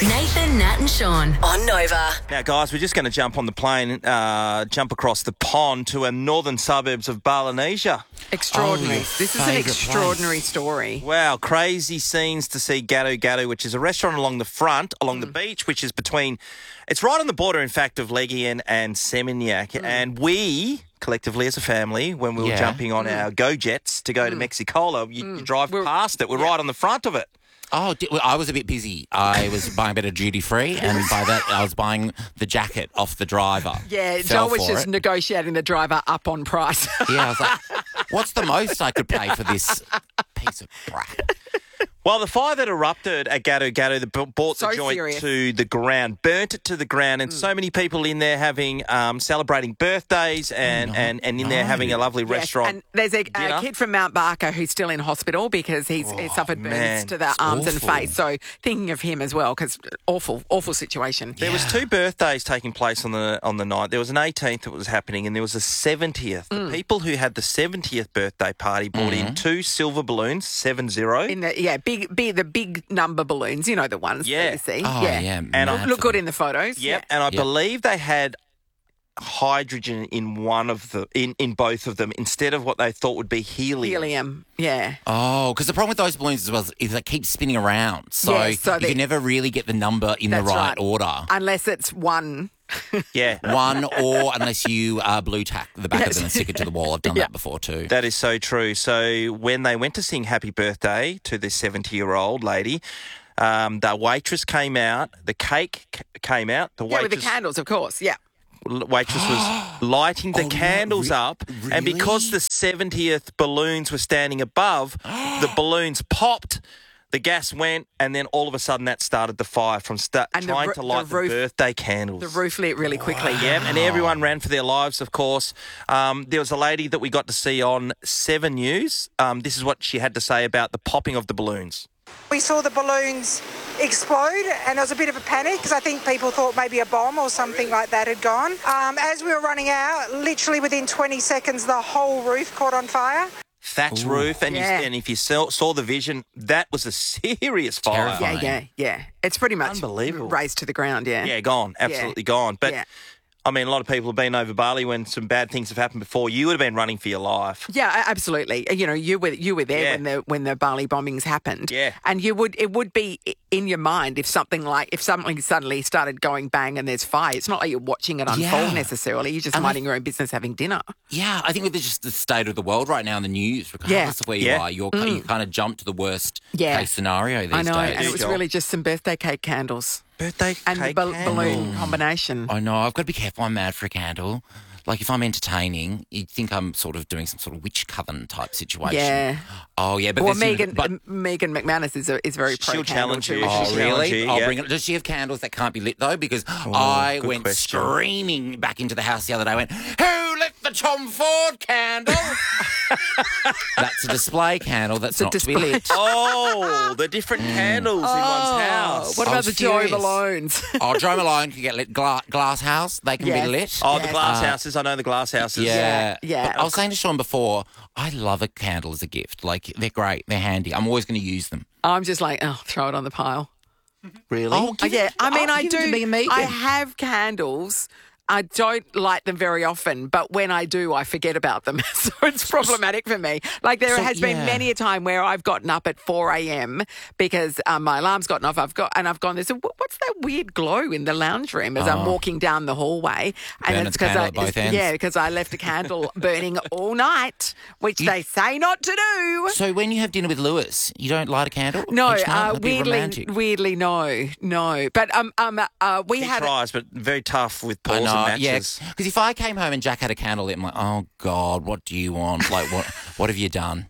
Nathan, Nat and Sean on Nova. Now, guys, we're just going to jump on the plane, jump across the pond to a northern suburbs of Balanesia. Extraordinary. Oh, This is an extraordinary story. Wow, crazy scenes to see Gado Gado, which is a restaurant along the front, along the beach, which is between... It's right on the border, in fact, of Legian and Seminyak. And we... collectively as a family, when we were jumping on our Go-Jets to go to Mexicola, you drive past it. We're right on the front of it. Oh, well, I was a bit busy. I was buying a bit of duty-free, and by that, I was buying the jacket off the driver. Yeah, Fell Joel was for just it. negotiating the driver up on price. Yeah, I was like, what's the most I could pay for this piece of crap? Well, the fire that erupted at Gado Gado that brought the So joint serious. to the ground, burnt it to the ground, and so many people in there having celebrating birthdays and in there having a lovely restaurant. And there's a dinner. kid from Mount Barker who's still in hospital because he suffered burns man, to the arms and awful. face. So thinking of him as well because awful situation. There was two birthdays taking place on the night. There was an 18th that was happening, and there was a 70th. The people who had the 70th birthday party brought in two silver balloons, 70. In the big number balloons, you know the ones that you see. Oh, yeah. And Look good in the photos. Yep, and I believe they had hydrogen in one of the in both of them instead of what they thought would be helium. Helium, yeah. Oh, because the problem with those balloons as well is they keep spinning around. So, Yeah, so you they- can never really get the number in the That's right right. order. Unless it's one. Yeah. One, or unless you blue tack the back of them and stick it to the wall. I've done that before too. That is so true. So when they went to sing happy birthday to this 70-year-old lady, the waitress came out, the cake came out, the Yeah, with the waitress... candles, of course, yeah. Waitress was lighting the candles up, and because the 70th balloons were standing above, the balloons popped, the gas went, and then all of a sudden that started the fire from And trying to light the birthday candles. The roof lit really quickly. Yeah, and everyone ran for their lives, of course. There was a lady that we got to see on 7 News. This is what she had to say about the popping of the balloons. We saw the balloons explode and there was a bit of a panic because I think people thought maybe a bomb or something like that had gone. As we were running out, literally within 20 seconds, the whole roof caught on fire. Thatch roof, and, and if you saw the vision, that was a serious fire. Terrifying. Yeah. It's pretty much Unbelievable. razed to the ground, yeah. Yeah, gone. Absolutely gone. But, Yeah. I mean, a lot of people have been over Bali when some bad things have happened before. You would have been running for your life. Yeah, absolutely. You know, you were there Yeah. when the Bali bombings happened. Yeah. And it would be in your mind if something suddenly started going bang and there's fire. It's not like you're watching it unfold Yeah. necessarily. You're just minding your own business, having dinner. Yeah, I think with just the state of the world right now in the news, regardless of where you are, you kind of jump to the worst case scenario these I know, days. and it was really just some birthday cake candles Birthday and cake the candle. balloon combination. I know, I've got to be careful. I'm mad for a candle. Like, if I'm entertaining, you'd think I'm sort of doing some sort of witch coven type situation. Yeah. Oh, yeah. But Well, there's- Megan McManus is very pro She'll candle challenge too. you. Oh, She'll really? challenge you, I'll yeah. bring it. Does she have candles that can't be lit, though? Because I good went question. screaming back into the house the other day. I went, who lit the Tom Ford candle? That's a display candle. That's a not to be display. lit. Oh, the different candles in one's house. What I about was the Joy furious. Malones? Oh, Joe Malone can get lit. Glass house, they can Yes. be lit. Oh, the glass houses. I know the glass houses. Yeah. Yeah. But I was saying to Sean before, I love a candle as a gift. Like, they're great. They're handy. I'm always going to use them. I'm just like, throw it on the pile. Really? Oh, give Yeah, it- I mean, oh, I give do. it to me and Megan. I have candles. I don't light them very often, but when I do, I forget about them. So it's problematic for me. Like there has been many a time where I've gotten up at 4 a.m. because my alarm's gotten off. I've gone there. So what's that weird glow in the lounge room as I'm walking down the hallway? Burn its candle at both ends. Yeah, because I left a candle burning all night, which they say not to do. So when you have dinner with Lewis, you don't light a candle? No, each night? That'd be romantic. weirdly, no. But we He had tries, but very tough with I balls and know, yeah. matches. Because if I came home and Jack had a candle lit, I'm like, oh God, what do you want? Like, what have you done?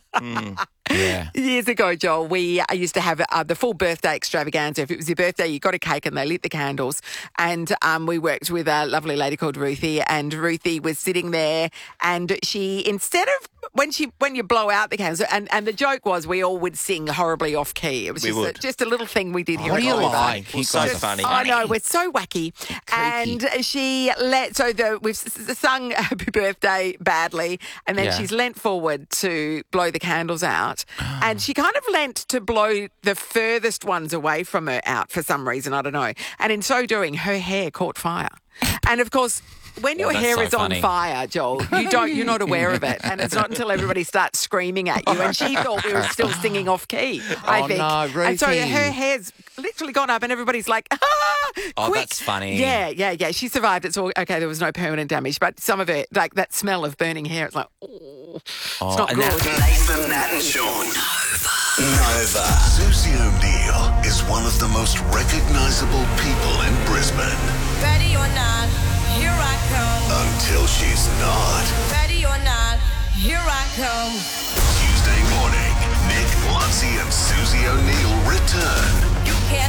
Yeah. Years ago, Joel, I used to have the full birthday extravaganza. If it was your birthday, you got a cake and they lit the candles. And we worked with a lovely lady called Ruthie, and Ruthie was sitting there, and she, instead of when you blow out the candles, and the joke was we all would sing horribly off key. It was just a little thing we did here. What at do you Oliver. like? It's so funny. I know, we're so wacky. And she we've sung Happy Birthday badly, and then she's leant forward to blow the candles out, and she kind of leant to blow the furthest ones away from her out for some reason, I don't know. And in so doing, her hair caught fire. And of course, when your hair is on fire, Joel, you're not aware of it, and it's not until everybody starts screaming at you. And she thought we were still singing off key, I think. No, Ruthie. And so her hair's literally gone up, and everybo's like, quick. That's funny. Yeah. She survived. It's all okay. There was no permanent damage, but some of it, like that smell of burning hair, it's like, it's not good. Nathan, Nat and Sean. Nova. Susie O'Neill is one of the most recognisable people in Brisbane. Ready or not, here I come. Until she's not. Ready or not, here I come. Tuesday morning, Nick, Lunsey and Susie O'Neill return